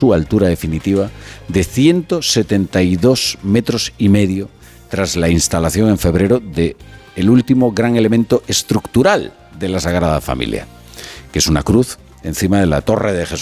su altura definitiva de 172 metros y medio tras la instalación en febrero de el último gran elemento estructural de la Sagrada Familia, que es una cruz encima de la Torre de Jesús.